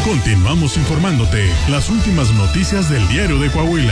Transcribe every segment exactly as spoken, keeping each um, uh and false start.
Continuamos informándote las últimas noticias del Diario de Coahuila.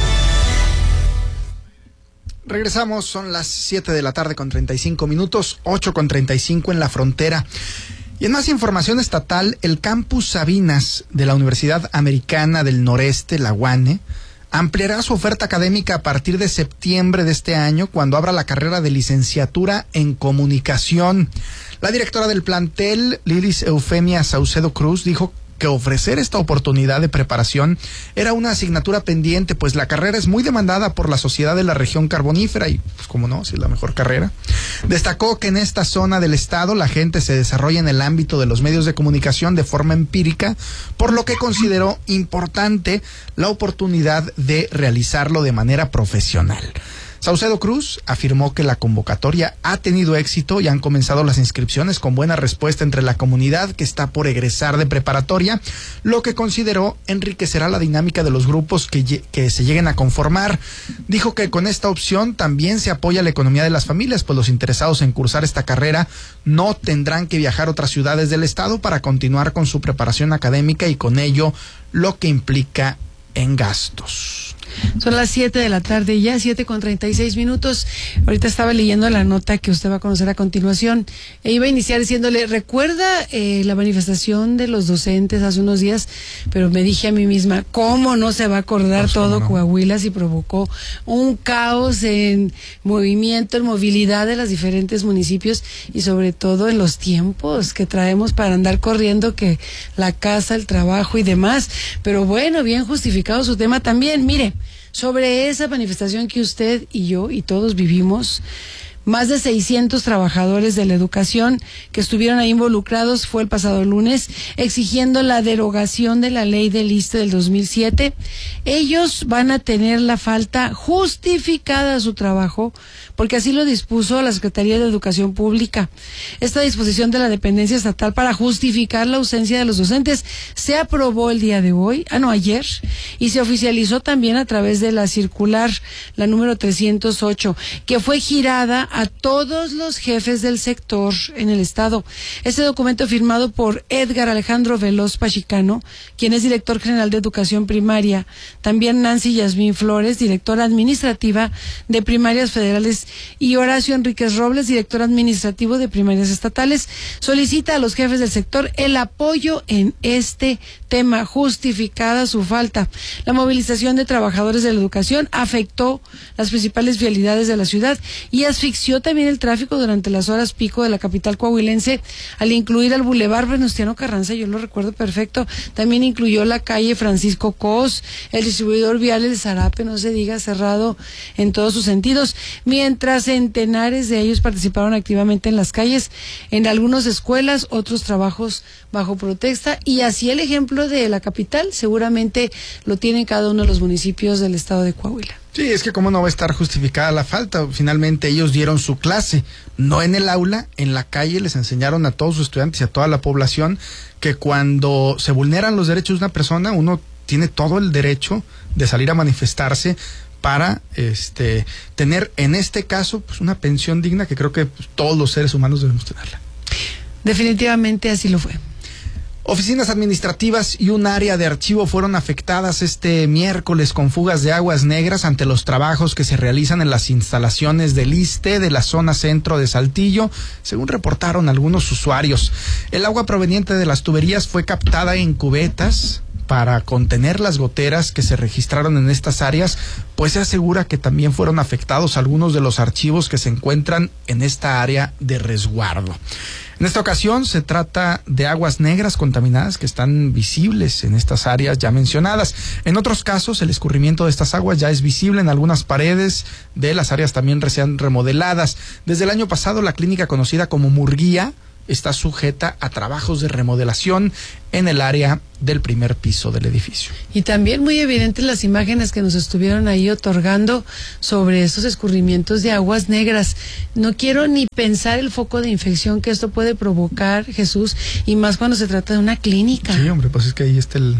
Regresamos, son las siete de la tarde con treinta y cinco minutos, ocho con treinta y cinco en la frontera. Y en más información estatal, el campus Sabinas de la Universidad Americana del Noreste, la UANE, ampliará su oferta académica a partir de septiembre de este año, cuando abra la carrera de licenciatura en comunicación. La directora del plantel, Lilis Eufemia Saucedo Cruz, dijo que ofrecer esta oportunidad de preparación era una asignatura pendiente, pues la carrera es muy demandada por la sociedad de la región carbonífera y, pues, cómo no, si es la mejor carrera. Destacó que en esta zona del estado la gente se desarrolla en el ámbito de los medios de comunicación de forma empírica, por lo que consideró importante la oportunidad de realizarlo de manera profesional. Saucedo Cruz afirmó que la convocatoria ha tenido éxito y han comenzado las inscripciones con buena respuesta entre la comunidad que está por egresar de preparatoria, lo que consideró enriquecerá la dinámica de los grupos que, que se lleguen a conformar. Dijo que con esta opción también se apoya la economía de las familias, pues los interesados en cursar esta carrera no tendrán que viajar a otras ciudades del estado para continuar con su preparación académica y con ello lo que implica en gastos. Son las siete de la tarde ya, siete con treinta y seis minutos. Ahorita estaba leyendo la nota que usted va a conocer a continuación. E iba a iniciar diciéndole, ¿recuerda eh, la manifestación de los docentes hace unos días? Pero me dije a mí misma, ¿cómo no se va a acordar pues, todo no? Coahuila si provocó un caos en movimiento, en movilidad de los diferentes municipios y sobre todo en los tiempos que traemos para andar corriendo, que la casa, el trabajo y demás? Pero bueno, bien justificado su tema también. Mire, sobre esa manifestación que usted y yo y todos vivimos, más de seiscientos trabajadores de la educación que estuvieron ahí involucrados fue el pasado lunes exigiendo la derogación de la ley del I S S S T E del dos mil siete. Ellos van a tener la falta justificada a su trabajo porque así lo dispuso la Secretaría de Educación Pública. Esta disposición de la dependencia estatal para justificar la ausencia de los docentes se aprobó el día de hoy, ah no, ayer, y se oficializó también a través de la circular, la número trescientos ocho, que fue girada a todos los jefes del sector en el estado. Este documento firmado por Edgar Alejandro Veloz Pachicano, quien es director general de Educación Primaria, también Nancy Yasmín Flores, directora administrativa de Primarias Federales, y Horacio Enríquez Robles, director administrativo de Primarias Estatales, solicita a los jefes del sector el apoyo en este tema, justificada su falta. La movilización de trabajadores de la educación afectó las principales vialidades de la ciudad y asfixió también el tráfico durante las horas pico de la capital coahuilense, al incluir al Boulevard Venustiano Carranza, yo lo recuerdo perfecto, también incluyó la calle Francisco Cos, el distribuidor vial El Zarape, no se diga, cerrado en todos sus sentidos, mientras centenares de ellos participaron activamente en las calles, en algunas escuelas, otros trabajos bajo protesta, y así el ejemplo de la capital seguramente lo tiene cada uno de los municipios del estado de Coahuila. Sí, es que cómo no va a estar justificada la falta. Finalmente ellos dieron su clase, no en el aula, en la calle les enseñaron a todos sus estudiantes y a toda la población que cuando se vulneran los derechos de una persona, uno tiene todo el derecho de salir a manifestarse para este tener, en este caso, pues una pensión digna que creo que pues, todos los seres humanos debemos tenerla. Definitivamente así lo fue. Oficinas administrativas y un área de archivo fueron afectadas este miércoles con fugas de aguas negras ante los trabajos que se realizan en las instalaciones del I S S S T E de la zona centro de Saltillo, según reportaron algunos usuarios. El agua proveniente de las tuberías fue captada en cubetas para contener las goteras que se registraron en estas áreas, pues se asegura que también fueron afectados algunos de los archivos que se encuentran en esta área de resguardo. En esta ocasión se trata de aguas negras contaminadas que están visibles en estas áreas ya mencionadas. En otros casos, el escurrimiento de estas aguas ya es visible en algunas paredes de las áreas también recién remodeladas. Desde el año pasado, la clínica conocida como Murguía está sujeta a trabajos de remodelación en el área del primer piso del edificio. Y también muy evidentes las imágenes que nos estuvieron ahí otorgando sobre esos escurrimientos de aguas negras. No quiero ni pensar el foco de infección que esto puede provocar, Jesús, y más cuando se trata de una clínica. Sí, hombre, pues es que ahí está el,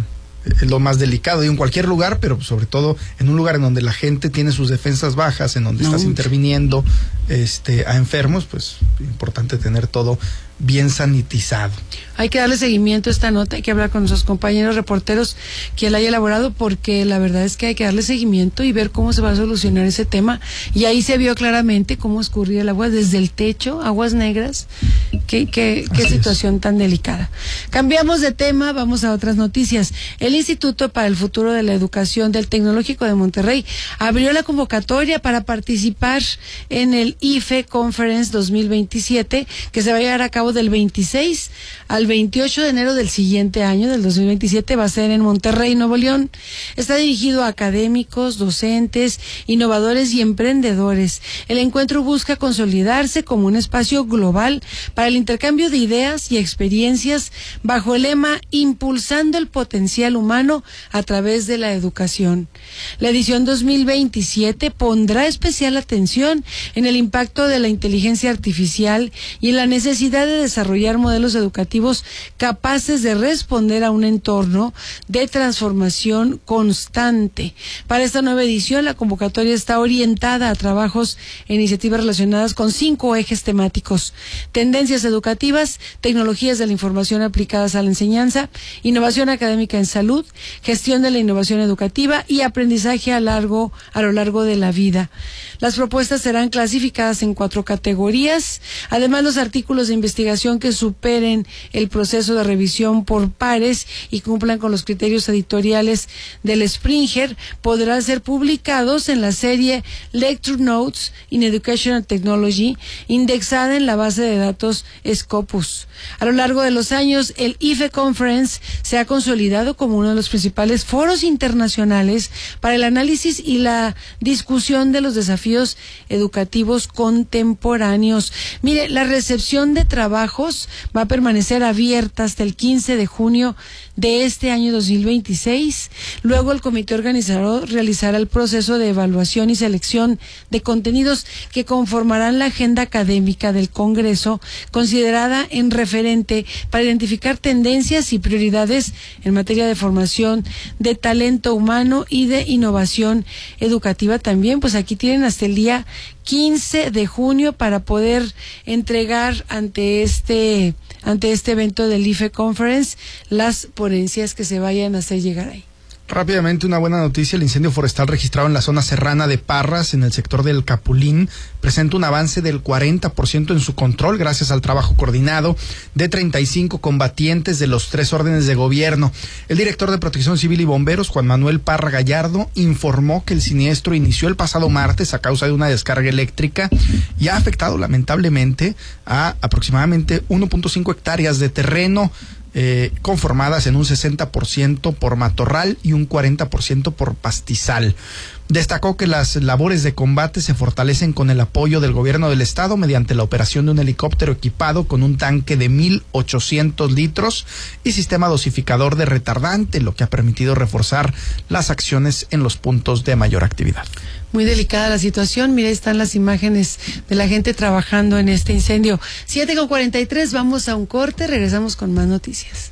es lo más delicado, y en cualquier lugar, pero sobre todo en un lugar en donde la gente tiene sus defensas bajas, en donde no. estás interviniendo este, a enfermos, pues importante tener todo bien sanitizado. Hay que darle seguimiento a esta nota, hay que hablar con nuestros compañeros reporteros que la haya elaborado, porque la verdad es que hay que darle seguimiento y ver cómo se va a solucionar ese tema. Y ahí se vio claramente cómo escurría el agua desde el techo, aguas negras. Qué, qué, qué situación es. Tan delicada. Cambiamos de tema, vamos a otras noticias. El Instituto para el Futuro de la Educación del Tecnológico de Monterrey abrió la convocatoria para participar en el I F E Conference dos mil veintisiete, que se va a llevar a cabo del veintiséis al veintiocho de enero del siguiente año, del dos mil veintisiete, va a ser en Monterrey, Nuevo León. Está dirigido a académicos, docentes, innovadores y emprendedores. El encuentro busca consolidarse como un espacio global para el intercambio de ideas y experiencias bajo el lema Impulsando el potencial humano a través de la educación. La edición dos mil veintisiete pondrá especial atención en el impacto de la inteligencia artificial y en la necesidad de desarrollar modelos educativos capaces de responder a un entorno de transformación constante. Para esta nueva edición, la convocatoria está orientada a trabajos e iniciativas relacionadas con cinco ejes temáticos: tendencias educativas, tecnologías de la información aplicadas a la enseñanza, innovación académica en salud, gestión de la innovación educativa y aprendizaje a largo, a lo largo de la vida. Las propuestas serán clasificadas en cuatro categorías. Además, los artículos de investigación que superen el proceso de revisión por pares y cumplan con los criterios editoriales del Springer podrán ser publicados en la serie Lecture Notes in Educational Technology, indexada en la base de datos Scopus. A lo largo de los años, el I F E Conference se ha consolidado como uno de los principales foros internacionales para el análisis y la discusión de los desafíos educativos contemporáneos. Mire, la recepción de trabajos va a permanecer abierta hasta el quince de junio de este año dos mil veintiséis. Luego el comité organizador realizará el proceso de evaluación y selección de contenidos que conformarán la agenda académica del Congreso, considerada en referente para identificar tendencias y prioridades en materia de formación de talento humano y de innovación educativa también. Pues aquí tienen hasta el día quince de junio para poder entregar ante este ante este evento del I F E Conference las ponencias que se vayan a hacer llegar ahí. Rápidamente, una buena noticia: el incendio forestal registrado en la zona serrana de Parras, en el sector del Capulín, presenta un avance del cuarenta por ciento en su control gracias al trabajo coordinado de treinta y cinco combatientes de los tres órdenes de gobierno. El director de Protección Civil y Bomberos, Juan Manuel Parra Gallardo, informó que el siniestro inició el pasado martes a causa de una descarga eléctrica y ha afectado lamentablemente a aproximadamente uno punto cinco hectáreas de terreno, Eh, conformadas en un sesenta por ciento por matorral y un cuarenta por ciento por pastizal. Destacó que las labores de combate se fortalecen con el apoyo del gobierno del estado mediante la operación de un helicóptero equipado con un tanque de mil ochocientos litros y sistema dosificador de retardante, lo que ha permitido reforzar las acciones en los puntos de mayor actividad. Muy delicada la situación. Mira, están las imágenes de la gente trabajando en este incendio. siete con cuarenta y tres, vamos a un corte, regresamos con más noticias.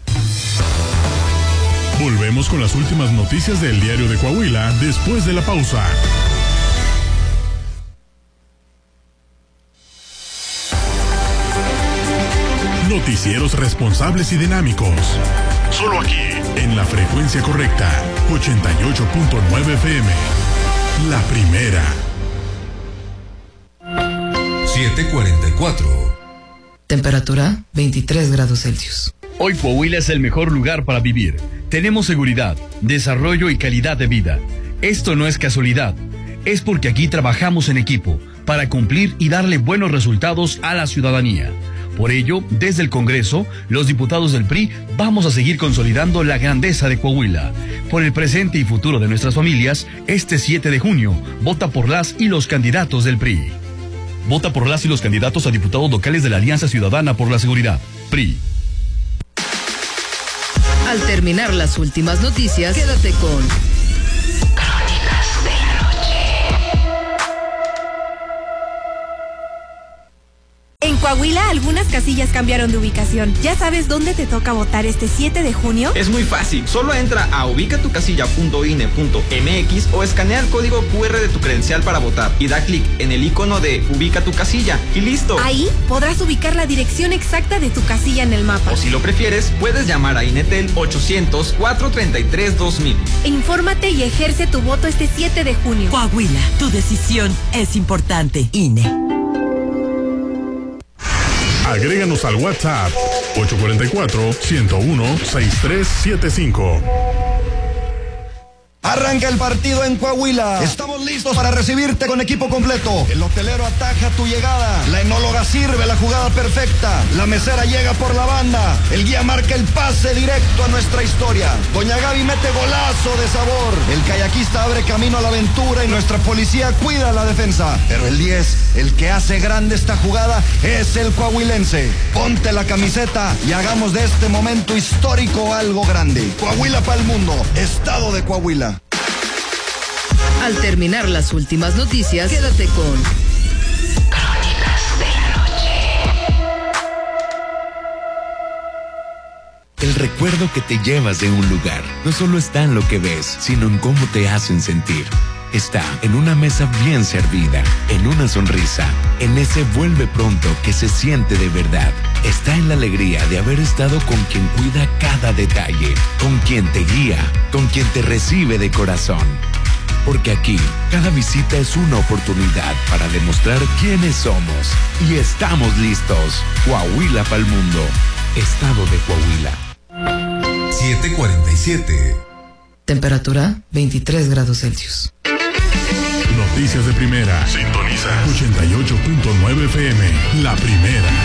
Volvemos con las últimas noticias del Diario de Coahuila después de la pausa. Noticieros responsables y dinámicos. Solo aquí, en la frecuencia correcta, ochenta y ocho punto nueve F M. La primera. siete cuarenta y cuatro. Temperatura veintitrés grados Celsius. Hoy Coahuila es el mejor lugar para vivir. Tenemos seguridad, desarrollo y calidad de vida. Esto no es casualidad. Es porque aquí trabajamos en equipo para cumplir y darle buenos resultados a la ciudadanía. Por ello, desde el Congreso, los diputados del P R I vamos a seguir consolidando la grandeza de Coahuila. Por el presente y futuro de nuestras familias, este siete de junio, vota por las y los candidatos del P R I. Vota por las y los candidatos a diputados locales de la Alianza Ciudadana por la Seguridad, P R I. Al terminar las últimas noticias, quédate con Crónicas de la Noche. En Coahuila, algunas casillas cambiaron de ubicación. ¿Ya sabes dónde te toca votar este siete de junio? Es muy fácil. Solo entra a ubicatucasilla punto i n e punto m x o escanea el código cu erre de tu credencial para votar y da clic en el icono de Ubica tu casilla y listo. Ahí podrás ubicar la dirección exacta de tu casilla en el mapa. O si lo prefieres, puedes llamar a Inetel ochocientos, cuatrocientos treinta y tres, dos mil. Infórmate y ejerce tu voto este siete de junio. Coahuila, tu decisión es importante. I N E. Agréganos al WhatsApp ocho cuatro cuatro, uno cero uno, seis tres siete cinco. Arranca el partido en Coahuila. Estamos listos para recibirte con equipo completo. El hotelero ataja tu llegada. La enóloga sirve la jugada perfecta. La mesera llega por la banda. El guía marca el pase directo a nuestra historia. Doña Gaby mete golazo de sabor. El kayakista abre camino a la aventura y nuestra policía cuida la defensa. Pero el diez, el que hace grande esta jugada, es el coahuilense. Ponte la camiseta y hagamos de este momento histórico algo grande. Coahuila para el mundo. Estado de Coahuila. Al terminar las últimas noticias, quédate con Crónicas de la Noche. El recuerdo que te llevas de un lugar no solo está en lo que ves, sino en cómo te hacen sentir. Está en una mesa bien servida, en una sonrisa, en ese vuelve pronto que se siente de verdad. Está en la alegría de haber estado con quien cuida cada detalle, con quien te guía, con quien te recibe de corazón. Porque aquí, cada visita es una oportunidad para demostrar quiénes somos. Y estamos listos. Coahuila para el mundo. Estado de Coahuila. siete cuarenta y siete. Temperatura veintitrés grados Celsius. Noticias de primera. Sintoniza ochenta y ocho punto nueve F M. La primera.